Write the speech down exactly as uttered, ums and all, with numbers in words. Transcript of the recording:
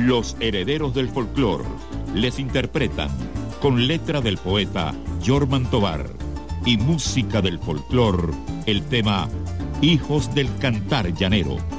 Los Herederos del Folclor les interpretan con letra del poeta Yorman Tobar y música del folclor el tema Hijos del Cantar Llanero.